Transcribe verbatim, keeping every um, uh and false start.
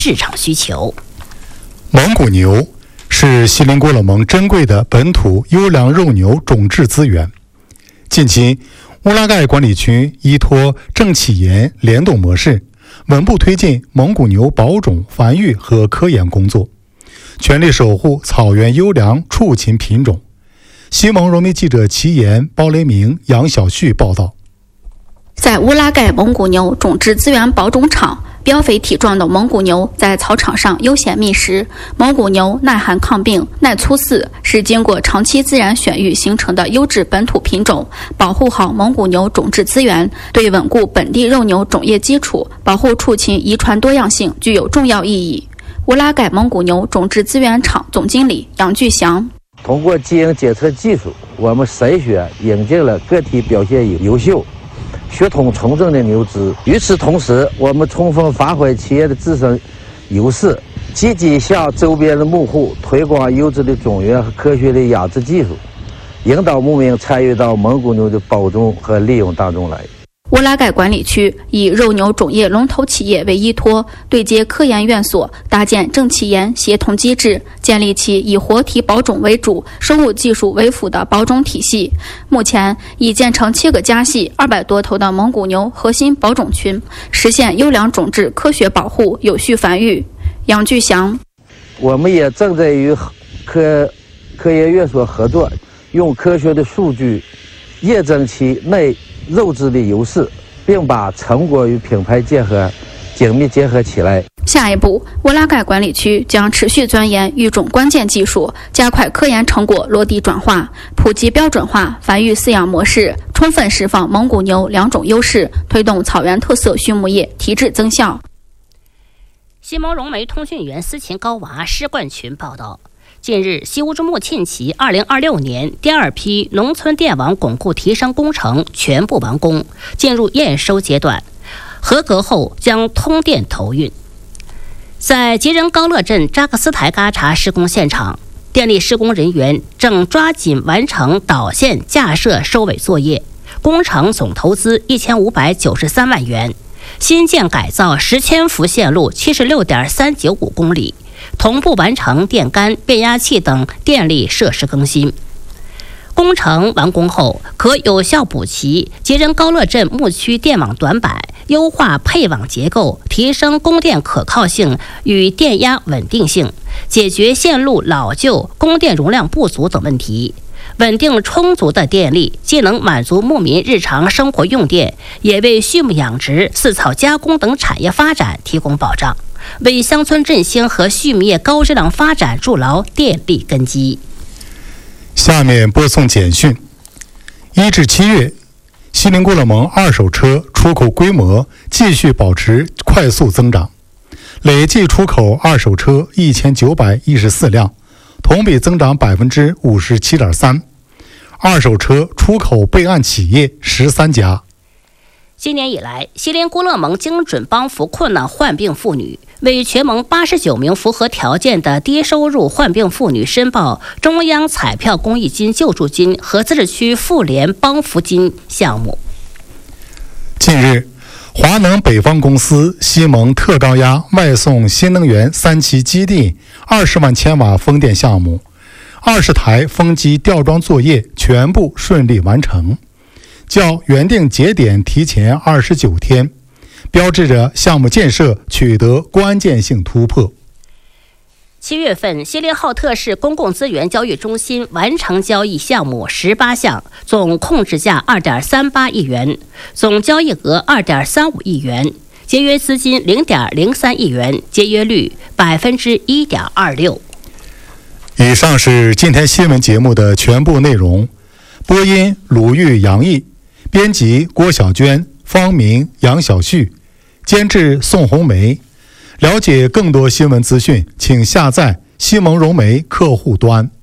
市场需求。 蒙古牛是锡林郭勒盟珍贵的本土优良肉牛种质资源。近期，乌拉盖管理区依托政企研联动模式，稳步推进蒙古牛保种、繁育和科研工作，全力守护草原优良畜禽品种。西蒙荣民记者齐岩、包雷明、杨小旭报道。 在乌拉盖蒙古牛种质资源保种场，膘肥体壮的蒙古牛在草场上悠闲觅食。蒙古牛耐寒抗病、耐粗饲，是经过长期自然选育形成的优质本土品种。保护好蒙古牛种质资源，对稳固本地肉牛种业基础、保护畜禽遗传多样性具有重要意义。乌拉盖蒙古牛种质资源场总经理杨巨祥： 通过基因检测技术，我们筛选引进了个体表现优秀、血统纯正的牛只。与此同时，我们充分发挥企业的自身优势，积极向周边的牧户推广优质的种源和科学的养殖技术，引导牧民参与到蒙古牛的保种和利用当中来。 乌拉盖管理区以肉牛种业龙头企业为依托，对接科研院所，搭建政企研协同机制，建立起以活体保种为主、生物技术为辅的保种体系。目前已建成七个家系、二百多头的蒙古牛核心保种群，实现优良种质科学保护、有序繁育。杨巨祥： 我们也正在与科科研院所合作，用科学的数据验证其内肉质的优势，并把成果与品牌结合紧密结合起来。 下一步，乌拉盖管理区将持续钻研育种关键技术，加快科研成果落地转化，普及标准化繁育饲养模式，充分释放蒙古牛两种优势，推动草原特色畜牧业提质增效。 西蒙融媒通讯员司琴高娃、施冠群报道。近日，西乌之木沁旗二零二六年第二批农村电网巩固提升工程全部完工，进入验收阶段，合格后将通电投运。在吉仁高乐镇扎克斯台嘎查施工现场，电力施工人员正抓紧完成导线架设收尾作业，工程总投资一千五百九十三万元，新建改造十千伏线路七十六点三九五公里。同步完成电杆、变压器等电力设施更新。工程完工后，可有效补齐吉仁高乐镇牧区电网短板，优化配网结构，提升供电可靠性与电压稳定性，解决线路老旧、供电容量不足等问题。稳定充足的电力，既能满足牧民日常生活用电，也为畜牧养殖、饲草加工等产业发展提供保障，为乡村振兴和畜牧业高质量发展筑牢电力根基。 下面播送简讯：一至七月，锡林郭勒盟二手车出口规模继续保持快速增长，累计出口二手车一千九百一十四辆，同比增长百分之五十七点三。二手车出口备案企业十三家。 今年以来，锡林郭勒盟精准帮扶困难患病妇女，为全盟八十九名符合条件的低收入患病妇女申报中央彩票公益金救助金和自治区妇联帮扶金项目。 近日，华能北方公司西蒙特高压外送新能源三期基地二十万千瓦风电项目，二十台风机吊装作业全部顺利完成，较原定节点提前二十九天，标志着项目建设取得关键性突破。 七月份，锡林浩特市公共资源交易中心完成交易项目十八项，总控制价二点三八亿元，总交易额二点三五亿元，节约资金零点零三亿元，节约率百分之一点二六。 以上是今天新闻节目的全部内容。播音鲁豫、杨毅，编辑郭小娟、方明、杨小旭，监制宋红梅。了解更多新闻资讯，请下载西蒙融媒客户端。